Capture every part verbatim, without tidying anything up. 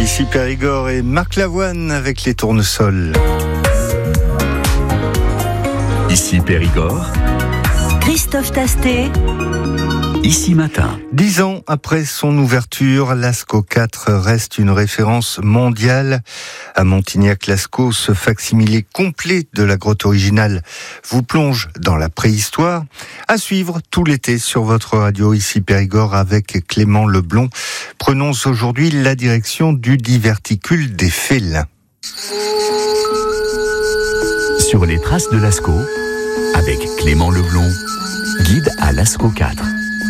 Ici Périgord et Marc Lavoine avec les tournesols. Ici Périgord, Christophe Tastet. Ici Matin. Dix ans après son ouverture, Lascaux quatre reste une référence mondiale. À Montignac-Lascaux, ce facsimilé complet de la grotte originale vous plonge dans la préhistoire. À suivre tout l'été sur votre radio Ici Périgord avec Clément Leblond. Prenons aujourd'hui la direction du diverticule des félins. Sur les traces de Lascaux, avec Clément Leblond, guide à Lascaux quatre.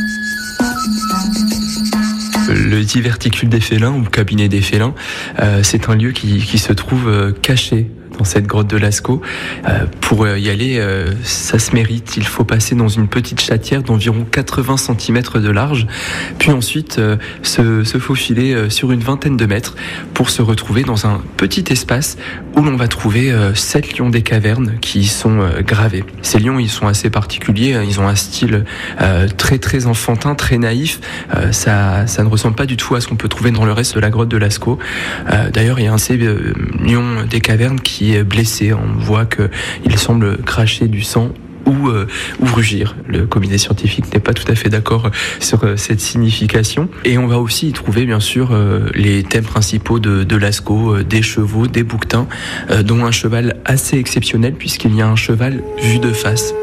Le diverticule des félins ou cabinet des félins, euh, c'est un lieu qui, qui se trouve euh, caché dans cette grotte de Lascaux. Euh, pour y aller, euh, ça se mérite. Il faut passer dans une petite chatière d'environ quatre-vingts centimètres de large, puis ensuite euh, se, se faufiler euh, sur une vingtaine de mètres pour se retrouver dans un petit espace où l'on va trouver euh, sept lions des cavernes qui y sont euh, gravés. Ces lions, ils sont assez particuliers. Ils ont un style euh, très très enfantin, très naïf. Euh, ça, ça ne ressemble pas du tout à ce qu'on peut trouver dans le reste de la grotte de Lascaux. Euh, d'ailleurs, il y a un de ces euh, lions des cavernes qui est blessé. On voit qu'il semble cracher du sang ou, euh, ou rugir. Le comité scientifique n'est pas tout à fait d'accord sur euh, cette signification. Et on va aussi y trouver bien sûr euh, les thèmes principaux de, de Lascaux, euh, des chevaux, des bouquetins, euh, dont un cheval assez exceptionnel puisqu'il y a un cheval vu de face.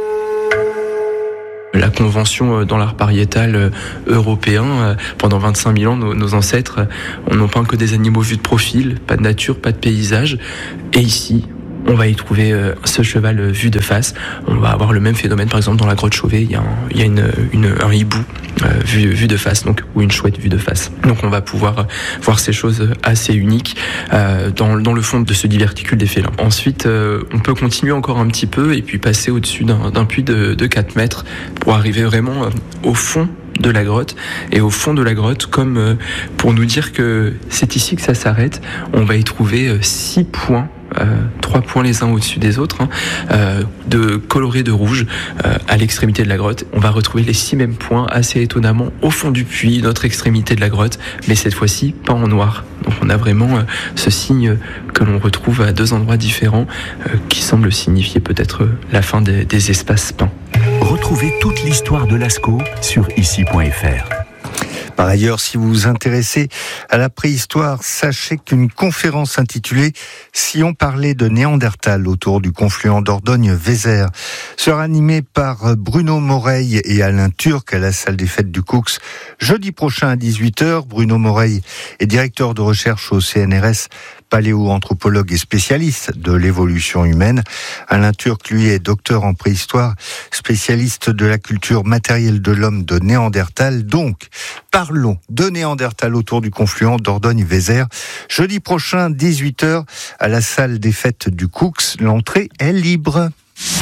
La convention dans l'art pariétal européen, pendant vingt-cinq mille ans, nos, nos ancêtres n'ont peint que des animaux vus de profil, pas de nature, pas de paysage. Et ici, on va y trouver ce cheval vu de face. On va avoir le même phénomène, par exemple, dans la grotte Chauvet, il y a un, il y a une, une, un hibou euh, vu, vu de face, donc, ou une chouette vue de face. Donc on va pouvoir voir ces choses assez uniques euh, dans, dans le fond de ce diverticule des félins. Ensuite, euh, on peut continuer encore un petit peu et puis passer au-dessus d'un, d'un puits de, de quatre mètres pour arriver vraiment euh, au fond de la grotte. Et au fond de la grotte, comme euh, pour nous dire que c'est ici que ça s'arrête, on va y trouver euh, six points. Euh, trois points les uns au-dessus des autres, hein, euh, de colorés de rouge euh, à l'extrémité de la grotte. On va retrouver les six mêmes points assez étonnamment au fond du puits, notre extrémité de la grotte, mais cette fois-ci pas en noir. Donc on a vraiment euh, ce signe que l'on retrouve à deux endroits différents euh, qui semble signifier peut-être la fin des, des espaces peints. Retrouvez toute l'histoire de Lascaux sur ici point f r. Par ailleurs, si vous vous intéressez à la préhistoire, sachez qu'une conférence intitulée « Si on parlait de Néandertal » autour du confluent Dordogne-Vézère sera animée par Bruno Moreille et Alain Turc à la salle des fêtes du Coux jeudi prochain à dix-huit heures. Bruno Moreille est directeur de recherche au C N R S, paléoanthropologue et spécialiste de l'évolution humaine. Alain Turc, lui, est docteur en préhistoire, spécialiste de la culture matérielle de l'homme de Néandertal. Donc, parlons de Néandertal autour du confluent Dordogne-Vézère. Jeudi prochain, dix-huit heures, à la salle des fêtes du Coux. L'entrée est libre.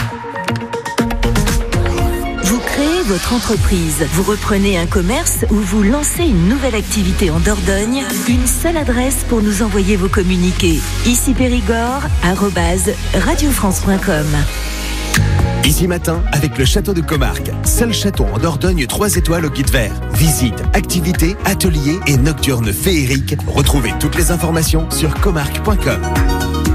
Vous créez votre entreprise, vous reprenez un commerce ou vous lancez une nouvelle activité en Dordogne. Une seule adresse pour nous envoyer vos communiqués. Ici Périgord, arobase radiofrance point com. Ici Matin, avec le château de Comarque. Seul château en Dordogne trois étoiles au guide vert. Visites, activités, ateliers et nocturnes féeriques. Retrouvez toutes les informations sur comarque point com.